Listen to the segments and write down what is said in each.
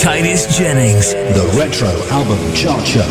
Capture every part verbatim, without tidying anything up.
Titus Jennings. The Retro Album Chart Show.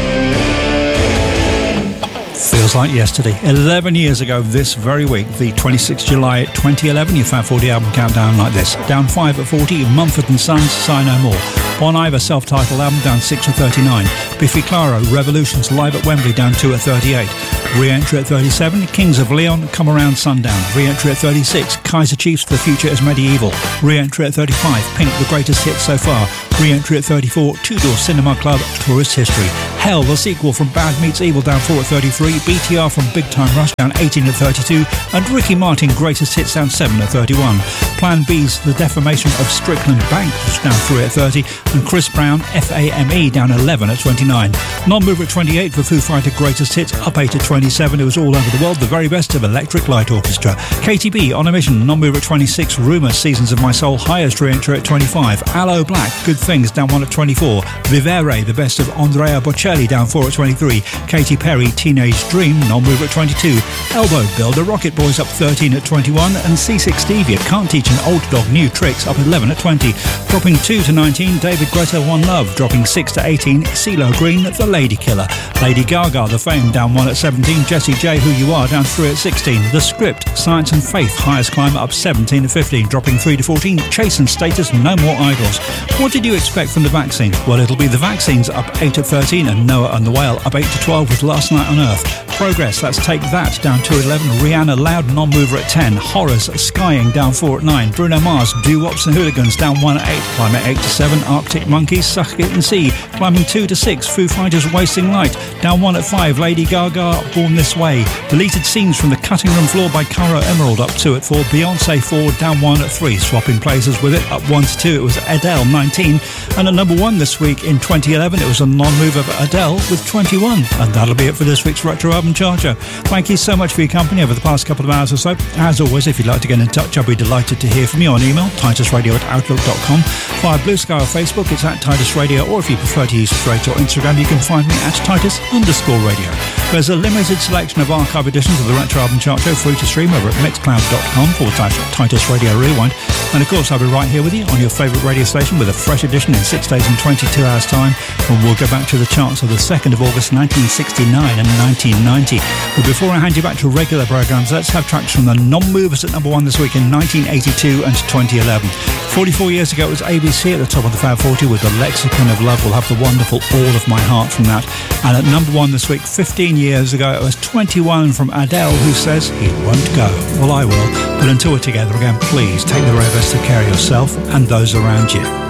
Feels like yesterday. eleven years ago this very week, the twenty-sixth of July twenty eleven, your Fab forty album countdown like this. Down five at forty, Mumford and Sons, Sigh No More. Bon Iver self-titled album down six at thirty-nine. Biffy Clyro, Revolutions live at Wembley down two at thirty-eight. Re-entry at thirty-seven, Kings of Leon, Come Around Sundown. Re-entry at thirty-six, Kaiser Chiefs, The Future is Medieval. Re-entry at thirty-five, Pink, The Greatest Hit So Far. Re-entry at thirty-four, Two Door Cinema Club, Tourist History. Hell, the sequel from Bad Meets Evil down four at thirty-three. B T R from Big Time Rush down eighteen at thirty-two. And Ricky Martin, Greatest Hits down seven at thirty-one. Plan B's The Defamation of Strickland Bank was down three at thirty. And Chris Brown, F A M E down eleven at twenty-nine. Non-mover at twenty-eight for Foo Fighter Greatest Hits, up eight at twenty-seven. It was all over the world, the very best of Electric Light Orchestra. K T B, On a Mission, non-mover at twenty-six. Rumour, Seasons of My Soul, highest re-entry at twenty-five. Aloe Black, Good Things, down one at twenty-four. Vivere, the best of Andrea Bocelli, down four at twenty-three. Katy Perry, Teenage Dream, non-mover at twenty-two. Elbow Builder, Rocket Boys up thirteen at twenty-one. And C six Stevia, Can't Teach an Old Dog New Tricks, up eleven at twenty. Dropping two to nineteen, David Guetta, One Love. Dropping six to eighteen, CeeLo Green, The Lady Killer. Lady Gaga, The Fame, down one at seventeen. Jessie J, Who You Are, down three at sixteen. The Script, Science and Faith, highest climber, up seventeen to fifteen. Dropping three to fourteen, Chase and Status, No More Idols. What did you expect from the Vaccine? Well, it'll be the Vaccines up eight at thirteen, and Noah and the Whale up eight to twelve with Last Night on Earth. Progress, that's Take That, down two at eleven. Rihanna, Loud, non-mover at ten. Horrors, Skying, down four at nine. Bruno Mars, Doo-Wops and Hooligans, down one at eight. Climb at eight to seven. Arctic Monkeys, Suck It and See, climbing two to six. Foo Fighters, Wasting Light, down one at five. Lady Gaga, Born This Way. Deleted Scenes from the Cutting Room Floor by Caro Emerald, up two at four. Beyonce, four, down one at three. Swapping places with it, up one to two. It was Adele, nineteen. And at number one this week in twenty eleven, it was a non-mover for Adele with twenty-one. And that'll be it for this week's Retro Album Charger. Thank you so much for your company over the past couple of hours or so. As always, if you'd like to get in touch, I'll be delighted to hear from you on email, titus radio at outlook dot com. Via Blue Sky or Facebook, it's at Titus Radio, or if you prefer to use Threads or Instagram, you can find me at Titus underscore radio. There's a limited selection of archive editions of the Retro Album Chart Show free to stream over at mixcloud dot com forward slash Titus Radio Rewind. And of course, I'll be right here with you on your favourite radio station with a fresh edition in six days and twenty-two hours time, when we'll go back to the charts of the second of August nineteen sixty-nine and nineteen ninety. But before I hand you back to regular programmes, let's have tracks from the non-movers at number one this week in nineteen eighty-two and twenty eleven. forty-four years ago, it was A B C at the top of the Fab forty with The Lexicon of Love. We'll have the wonderful All of My Heart from that. And at number one this week, fifteen years ago, it was twenty-one from Adele, who says he won't go. Well, I will. But until we're together again, please take the very best care of yourself and those around you.